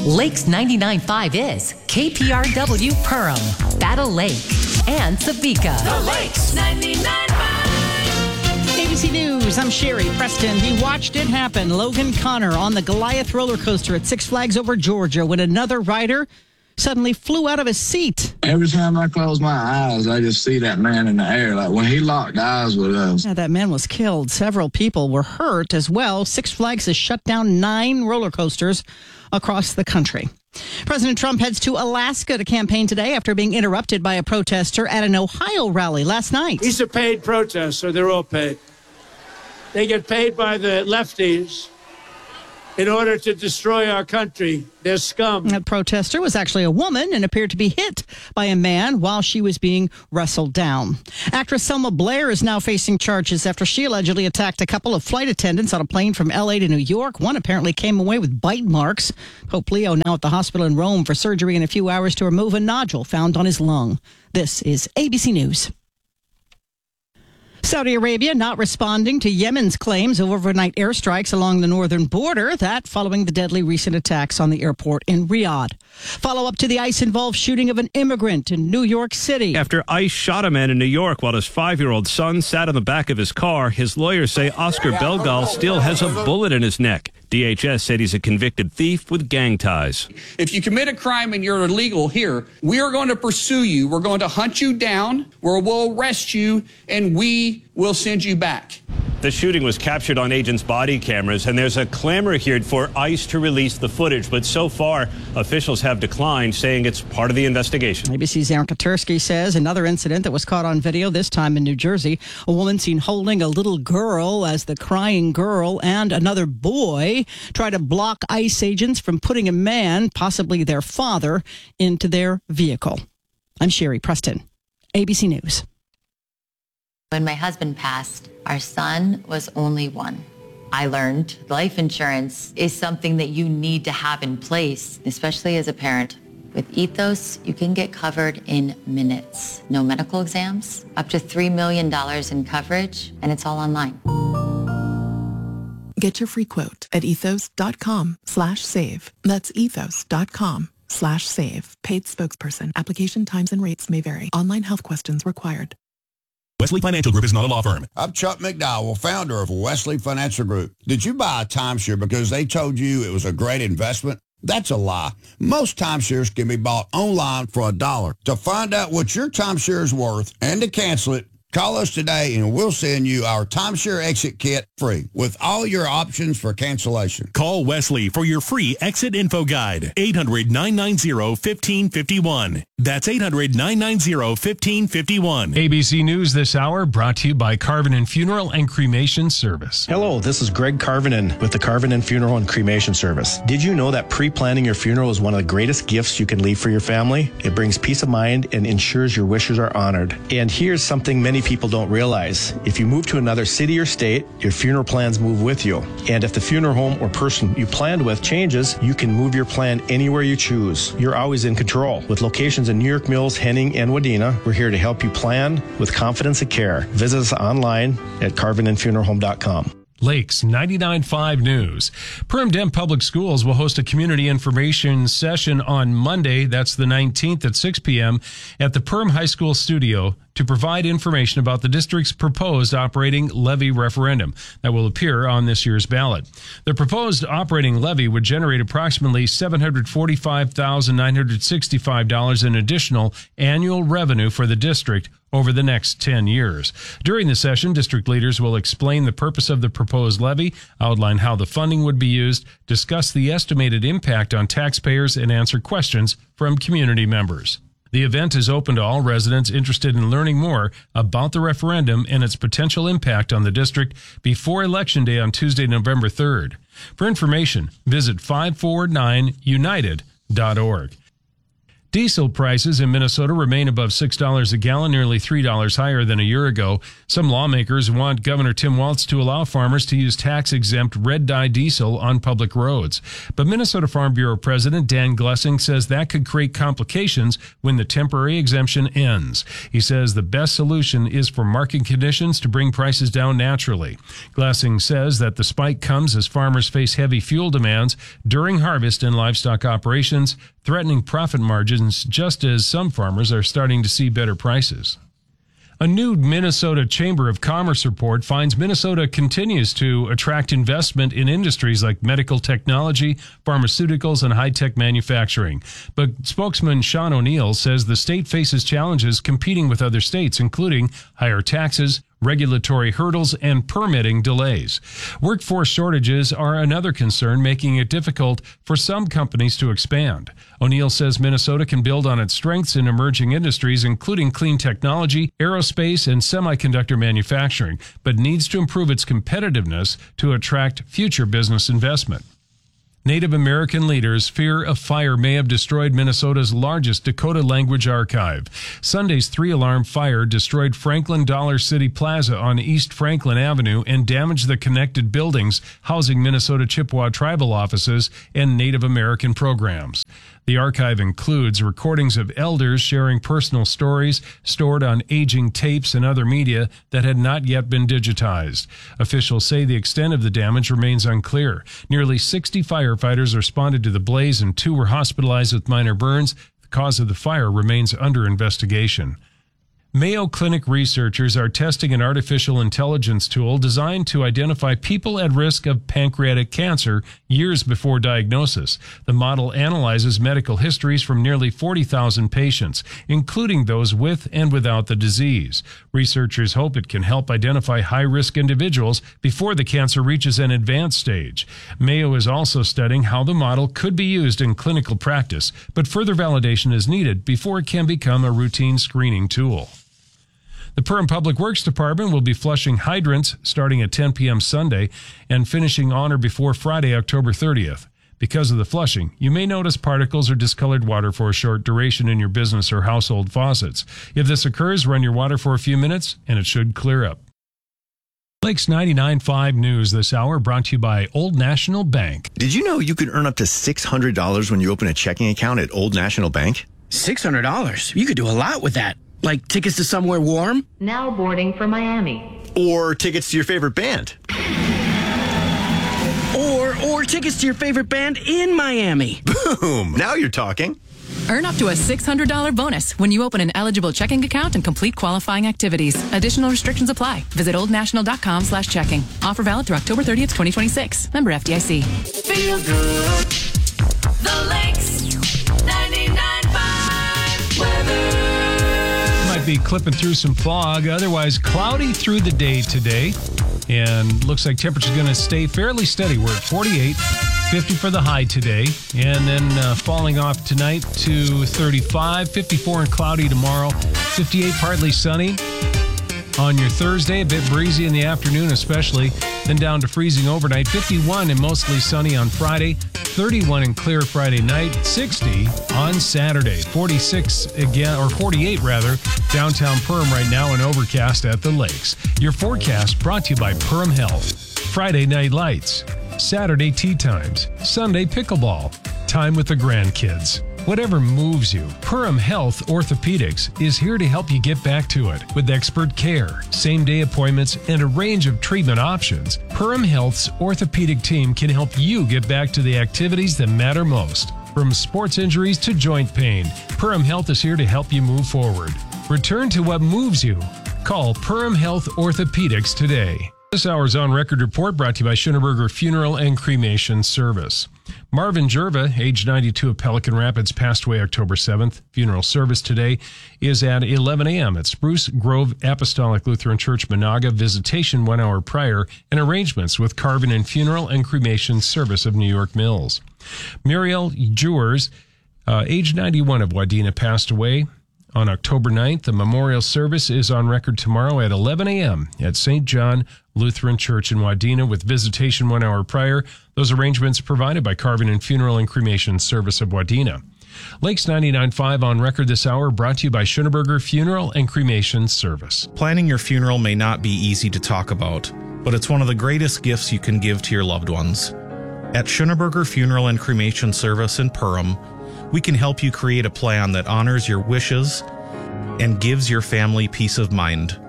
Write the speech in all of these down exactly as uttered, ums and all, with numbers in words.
Lakes ninety-nine point five is K P R W Perham, Battle Lake, and Sabika. The Lakes ninety-nine point five. A B C News, I'm Sherry Preston. He watched it happen. Logan Connor on the Goliath roller coaster at Six Flags Over Georgia when another rider suddenly flew out of his seat. Every time I close my eyes, I just see that man in the air. Like when he locked eyes with us. Yeah, that man was killed. Several people were hurt as well. Six Flags has shut down nine roller coasters across the country. President Trump heads to Alaska to campaign today after being interrupted by a protester at an Ohio rally last night. He's a paid protester. They're all paid. They get paid by the lefties in order to destroy our country. They're scum. That protester was actually a woman and appeared to be hit by a man while she was being wrestled down. Actress Selma Blair is now facing charges after she allegedly attacked a couple of flight attendants on a plane from L A to New York. One apparently came away with bite marks. Pope Leo now at the hospital in Rome for surgery in a few hours to remove a nodule found on his lung. This is A B C News. Saudi Arabia not responding to Yemen's claims of overnight airstrikes along the northern border. That following the deadly recent attacks on the airport in Riyadh. Follow up to the ICE-involved shooting of an immigrant in New York City. After ICE shot a man in New York while his five-year-old son sat on the back of his car, his lawyers say Oscar Belgal still has a bullet in his neck. D H S said he's a convicted thief with gang ties. If you commit a crime and you're illegal here, we are going to pursue you. We're going to hunt you down, where we'll arrest you, and we will send you back. The shooting was captured on agents' body cameras, and there's a clamor here for ICE to release the footage. But so far, officials have declined, saying it's part of the investigation. A B C's Aaron Katursky says another incident that was caught on video, this time in New Jersey. A woman seen holding a little girl as the crying girl and another boy try to block ICE agents from putting a man, possibly their father, into their vehicle. I'm Sherry Preston, A B C News. When my husband passed, our son was only one. I learned life insurance is something that you need to have in place, especially as a parent. With Ethos, you can get covered in minutes. No medical exams, up to three million dollars in coverage, and it's all online. Get your free quote at ethos.com slash save. That's ethos.com slash save. Paid spokesperson. Application times and rates may vary. Online health questions required. Wesley Financial Group is not a law firm. I'm Chuck McDowell, founder of Wesley Financial Group. Did you buy a timeshare because they told you it was a great investment? That's a lie. Most timeshares can be bought online for a dollar. To find out what your timeshare is worth and to cancel it, call us today and we'll send you our timeshare exit kit free with all your options for cancellation. Call Wesley for your free exit info guide. eight hundred, nine nine zero, one five five one. That's eight hundred, nine nine zero, one five five one. A B C News this hour brought to you by Carvin Funeral and Cremation Service. Hello, this is Greg Carvinen with the Carvin Funeral and Cremation Service. Did you know that pre-planning your funeral is one of the greatest gifts you can leave for your family? It brings peace of mind and ensures your wishes are honored. And here's something many people don't realize. If you move to another city or state, your funeral plans move with you. And if the funeral home or person you planned with changes, you can move your plan anywhere you choose. You're always in control. With locations in New York Mills, Henning, and Wadena, we're here to help you plan with confidence and care. Visit us online at carvin and funeral home dot com. Lakes ninety-nine point five News. Perham Dent Public Schools will host a community information session on Monday, that's the nineteenth at six p.m. at the Perham High School studio to provide information about the district's proposed operating levy referendum that will appear on this year's ballot. The proposed operating levy would generate approximately seven hundred forty-five thousand nine hundred sixty-five dollars in additional annual revenue for the district over the next ten years. During the session, district leaders will explain the purpose of the proposed levy, outline how the funding would be used, discuss the estimated impact on taxpayers, and answer questions from community members. The event is open to all residents interested in learning more about the referendum and its potential impact on the district before Election Day on Tuesday, November third. For information, visit five four nine united dot org. Diesel prices in Minnesota remain above six dollars a gallon, nearly three dollars higher than a year ago. Some lawmakers want Governor Tim Walz to allow farmers to use tax-exempt red-dye diesel on public roads. But Minnesota Farm Bureau President Dan Glessing says that could create complications when the temporary exemption ends. He says the best solution is for market conditions to bring prices down naturally. Glessing says that the spike comes as farmers face heavy fuel demands during harvest and livestock operations, threatening profit margins just as some farmers are starting to see better prices. A new Minnesota Chamber of Commerce report finds Minnesota continues to attract investment in industries like medical technology, pharmaceuticals, and high-tech manufacturing. But spokesman Sean O'Neill says the state faces challenges competing with other states, including higher taxes, regulatory hurdles, and permitting delays. Workforce shortages are another concern, making it difficult for some companies to expand. O'Neill says Minnesota can build on its strengths in emerging industries, including clean technology, aerospace, and semiconductor manufacturing, but needs to improve its competitiveness to attract future business investment. Native American leaders fear a fire may have destroyed Minnesota's largest Dakota language archive. Sunday's three-alarm fire destroyed Franklin Dollar City Plaza on East Franklin Avenue and damaged the connected buildings housing Minnesota Chippewa tribal offices and Native American programs. The archive includes recordings of elders sharing personal stories stored on aging tapes and other media that had not yet been digitized. Officials say the extent of the damage remains unclear. Nearly sixty firefighters responded to the blaze and two were hospitalized with minor burns. The cause of the fire remains under investigation. Mayo Clinic researchers are testing an artificial intelligence tool designed to identify people at risk of pancreatic cancer years before diagnosis. The model analyzes medical histories from nearly forty thousand patients, including those with and without the disease. Researchers hope it can help identify high-risk individuals before the cancer reaches an advanced stage. Mayo is also studying how the model could be used in clinical practice, but further validation is needed before it can become a routine screening tool. The Perham Public Works Department will be flushing hydrants starting at ten p.m. Sunday and finishing on or before Friday, October thirtieth. Because of the flushing, you may notice particles or discolored water for a short duration in your business or household faucets. If this occurs, run your water for a few minutes and it should clear up. Lakes ninety-nine point five News this hour brought to you by Old National Bank. Did you know you could earn up to six hundred dollars when you open a checking account at Old National Bank? six hundred dollars? You could do a lot with that. Like tickets to somewhere warm? Now boarding for Miami. Or tickets to your favorite band. Or or tickets to your favorite band in Miami. Boom! Now you're talking. Earn up to a six hundred dollars bonus when you open an eligible checking account and complete qualifying activities. Additional restrictions apply. Visit oldnational.com slash checking. Offer valid through October thirtieth, twenty twenty-six. Member F D I C. Feel good. The Lakes ninety-nine point five weather. Might be clipping through some fog. Otherwise, cloudy through the day today. And looks like temperature's going to stay fairly steady. We're at forty-eight, fifty for the high today. And then uh, falling off tonight to thirty-five, fifty-four and cloudy tomorrow. fifty-eight, partly sunny. On your Thursday, a bit breezy in the afternoon especially. Then down to freezing overnight. fifty-one and mostly sunny on Friday. thirty-one and clear Friday night. sixty on Saturday. forty-six again, or forty-eight rather, downtown Perham right now and overcast at the lakes. Your forecast brought to you by Perham Health. Friday night lights. Saturday tea times. Sunday pickleball. Time with the grandkids. Whatever moves you, Perham Health Orthopedics is here to help you get back to it. With expert care, same-day appointments, and a range of treatment options, Perham Health's orthopedic team can help you get back to the activities that matter most. From sports injuries to joint pain, Perham Health is here to help you move forward. Return to what moves you. Call Perham Health Orthopedics today. This hour's On Record report brought to you by Schoeneberger Funeral and Cremation Service. Marvin Jerva, age ninety-two of Pelican Rapids, passed away October seventh. Funeral service today is at eleven a.m. at Spruce Grove Apostolic Lutheran Church, Monaga. Visitation one hour prior, and arrangements with Carvin and Funeral and Cremation Service of New York Mills. Muriel Jewers, uh, age ninety-one of Wadena, passed away on October ninth. The memorial service is on record tomorrow at eleven a.m. at Saint John Lutheran Church in Wadena, with visitation one hour prior. Those arrangements provided by Carvin and Funeral and Cremation Service of Wadena. Lakes ninety-nine point five on record this hour, brought to you by Schoeneberger Funeral and Cremation Service. Planning your funeral may not be easy to talk about, but it's one of the greatest gifts you can give to your loved ones. At Schoeneberger Funeral and Cremation Service in Perham, we can help you create a plan that honors your wishes and gives your family peace of mind.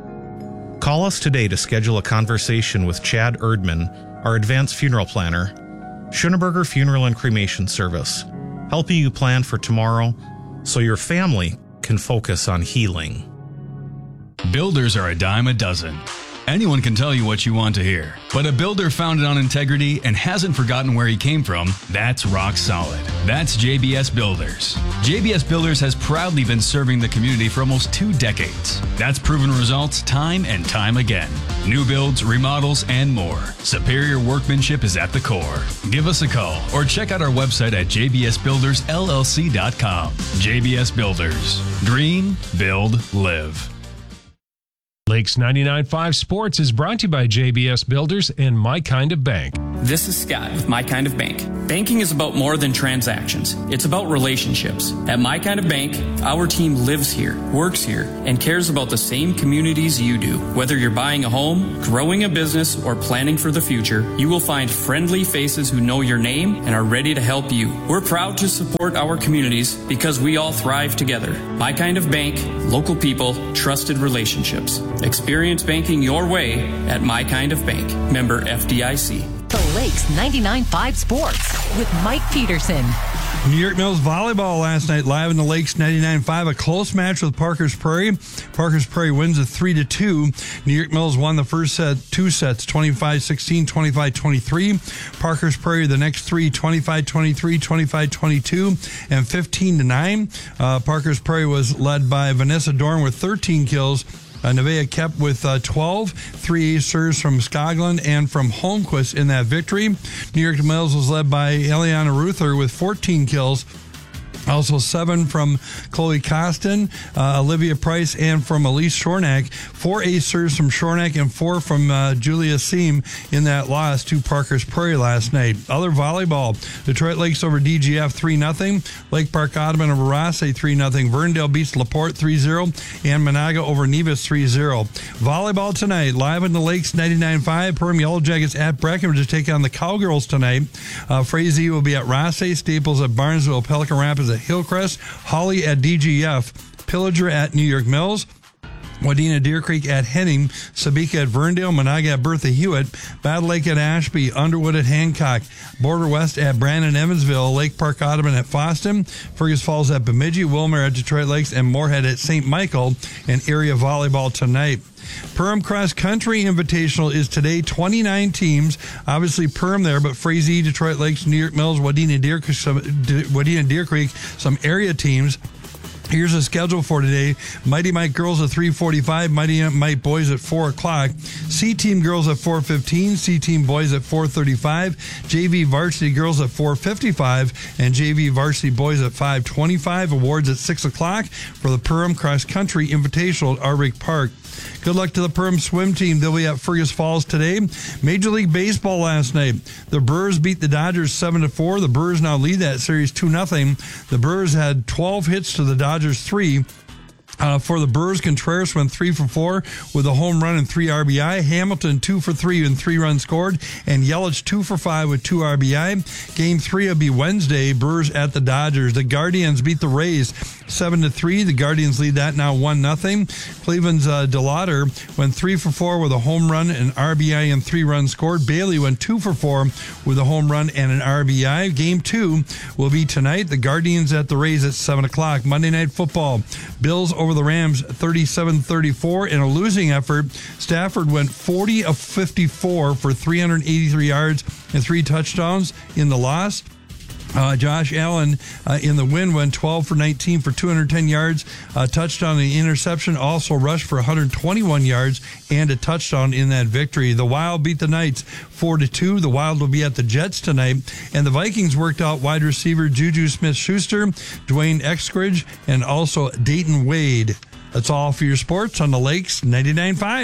Call us today to schedule a conversation with Chad Erdman, our advanced funeral planner. Schoeneberger Funeral and Cremation Service, helping you plan for tomorrow so your family can focus on healing. Builders are a dime a dozen. Anyone can tell you what you want to hear. But a builder founded on integrity and hasn't forgotten where he came from, that's rock solid. That's J B S Builders. J B S Builders has proudly been serving the community for almost two decades. That's proven results time and time again. New builds, remodels, and more. Superior workmanship is at the core. Give us a call or check out our website at j b s builders l l c dot com. J B S Builders. Dream, build, live. Lakes ninety-nine point five Sports is brought to you by J B S Builders and My Kind of Bank. This is Scott with My Kind of Bank. Banking is about more than transactions. It's about relationships. At My Kind of Bank, our team lives here, works here, and cares about the same communities you do. Whether you're buying a home, growing a business, or planning for the future, you will find friendly faces who know your name and are ready to help you. We're proud to support our communities because we all thrive together. My Kind of Bank, local people, trusted relationships. Experience banking your way at My Kind of Bank. Member F D I C. The Lakes ninety-nine point five Sports with Mike Peterson. New York Mills volleyball last night live in the Lakes ninety-nine point five. A close match with Parker's Prairie. Parker's Prairie wins it three to two. New York Mills won the first set, two sets, twenty-five sixteen, twenty-five twenty-three. Parker's Prairie the next three, twenty-five twenty-three, twenty-five twenty-two, and fifteen to nine. Uh, Parker's Prairie was led by Vanessa Dorn with thirteen kills. Uh, Nevaeh kept with uh, twelve, three ace serves from Skoglund and from Holmquist in that victory. New York Mills was led by Eliana Ruther with fourteen kills. Also seven from Chloe Costin, uh, Olivia Price, and from Elise Shornack. Four ace serves from Shornack and four from uh, Julia Seam in that loss to Parker's Prairie last night. Other volleyball, Detroit Lakes over D G F three nothing. Lake Park Audubon over Rosse three nothing. Verndale beats LaPorte three zero. And Monaga over Nevis three zero. Volleyball tonight, live in the Lakes ninety-nine point five. Perham Yellow Jackets at Breckenridge to take on the Cowgirls tonight. Uh, Frazee will be at Rosse, Staples at Barnesville, Pelican Rapids at Hillcrest, Holly at D G F, Pillager at New York Mills, Wadena Deer Creek at Henning, Sabika at Verndale, Monaga at Bertha Hewitt, Battle Lake at Ashby, Underwood at Hancock, Border West at Brandon Evansville, Lake Park Audubon at Foston, Fergus Falls at Bemidji, Wilmer at Detroit Lakes, and Moorhead at Saint Michael. And area volleyball tonight. Perham Cross Country Invitational is today, twenty-nine teams. Obviously Perham there, but Frazee, Detroit Lakes, New York Mills, Wadena Deer, some, Wadena Deer Creek, some area teams. Here's the schedule for today. Mighty Mike girls at three forty-five, Mighty Mike boys at four o'clock, C-Team girls at four fifteen, C-Team boys at four thirty-five, J V varsity girls at four fifty-five, and J V varsity boys at five twenty-five. Awards at six o'clock for the Perham Cross Country Invitational at Arvik Park. Good luck to the Perham swim team. They'll be at Fergus Falls today. Major League Baseball last night. The Brewers beat the Dodgers seven to four. The Brewers now lead that series two nothing. The Brewers had twelve hits to the Dodgers three. Uh, for the Brewers, Contreras went three for four with a home run and three R B I. Hamilton two for three and three runs scored. And Yelich two for five with two R B I. Game three will be Wednesday. Brewers at the Dodgers. The Guardians beat the Rays seven to three. The Guardians lead that now one nothing. Cleveland's uh, DeLauder went three for four with a home run, an R B I, and three runs scored. Bailey went two for four with a home run and an R B I. Game two will be tonight. The Guardians at the Rays at seven o'clock. Monday Night Football. Bills over the Rams thirty-seven thirty-four in a losing effort. Stafford went forty of fifty-four for three hundred eighty-three yards and three touchdowns in the loss. Uh, Josh Allen uh, in the win went twelve for nineteen for two hundred ten yards, a touchdown and interception, also rushed for one hundred twenty-one yards and a touchdown in that victory. The Wild beat the Knights four to two. The Wild will be at the Jets tonight, and the Vikings worked out wide receiver Juju Smith-Schuster, Dwayne Eskridge, and also Dayton Wade. That's all for your sports on the Lakes ninety-nine point five.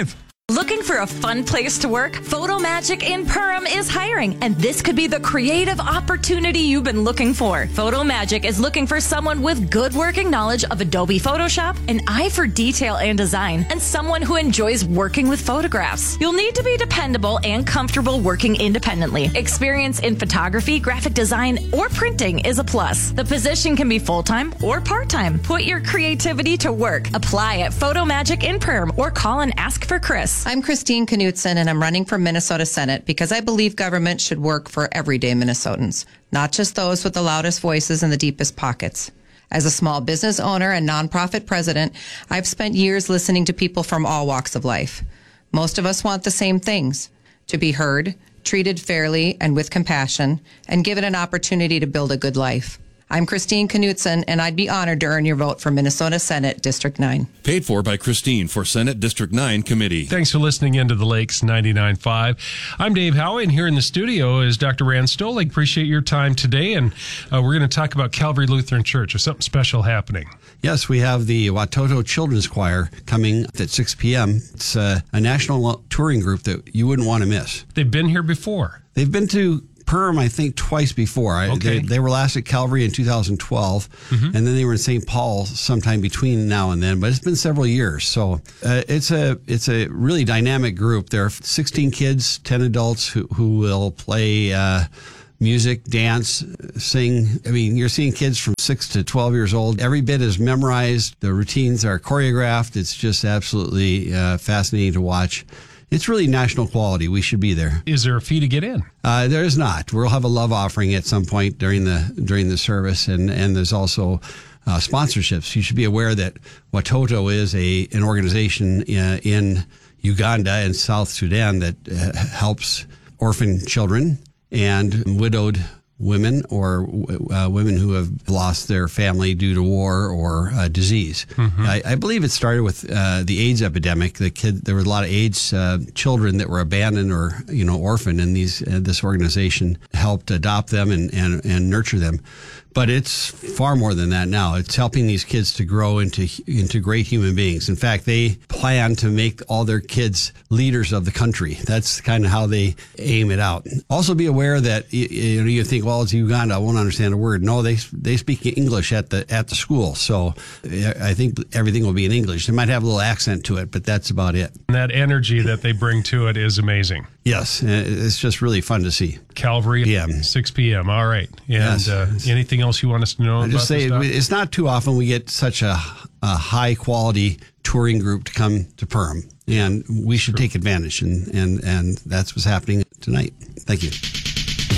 Looking for a fun place to work? PhotoMagic in Perham is hiring, and this could be the creative opportunity you've been looking for. PhotoMagic is looking for someone with good working knowledge of Adobe Photoshop, an eye for detail and design, and someone who enjoys working with photographs. You'll need to be dependable and comfortable working independently. Experience in photography, graphic design, or printing is a plus. The position can be full-time or part-time. Put your creativity to work. Apply at PhotoMagic in Perham or call and ask for Chris. I'm Christine Knutson, and I'm running for Minnesota Senate because I believe government should work for everyday Minnesotans, not just those with the loudest voices and the deepest pockets. As a small business owner and nonprofit president, I've spent years listening to people from all walks of life. Most of us want the same things: to be heard, treated fairly and with compassion, and given an opportunity to build a good life. I'm Christine Knutson, and I'd be honored to earn your vote for Minnesota Senate District nine. Paid for by Christine for Senate District nine Committee. Thanks for listening into the Lakes ninety-nine point five. I'm Dave Howie, and here in the studio is Doctor Rand Stolig. Appreciate your time today, and uh, we're going to talk about Calvary Lutheran Church. There's something special happening. Yes, we have the Watoto Children's Choir coming at six p.m. It's uh, a national touring group that you wouldn't want to miss. They've been here before. They've been to Perham, I think, twice before. I, Okay. they, they were last at Calvary in two thousand twelve, Mhm. and then they were in Saint Paul sometime between now and then. But it's been several years, so uh, it's a it's a really dynamic group. There are sixteen kids, ten adults who who will play uh, music, dance, sing. I mean, you're seeing kids from six to twelve years old. Every bit is memorized. The routines are choreographed. It's just absolutely uh, fascinating to watch. It's really national quality. We should be there. Is there a fee to get in? Uh, there is not. We'll have a love offering at some point during the during the service, and and there's also uh, sponsorships. You should be aware that Watoto is a an organization in, in Uganda and South Sudan that uh, helps orphan children and widowed women or uh, women who have lost their family due to war or uh, disease. Mhm. I, I believe it started with uh, the AIDS epidemic. The kid, there were a lot of AIDS uh, children that were abandoned or you know orphaned, and these uh, this organization helped adopt them and, and and nurture them. But it's far more than that now. It's helping these kids to grow into into great human beings. In fact, they plan to make all their kids leaders of the country. That's kind of how they aim it out. Also, be aware that you, you know you think, well, it's Uganda, I won't understand a word. No, they they speak English at the at the school, so I think everything will be in English. They might have a little accent to it, but that's about it. And that energy that they bring to it is amazing. Yes, it's just really fun to see. Calvary, Yeah. six p.m. All right. And Yes. uh, anything else you want us to know I about just say this stuff? it's not too often we get such a, a high quality touring group to come to Perham, and we should take advantage, and, and, and that's what's happening tonight. Thank you.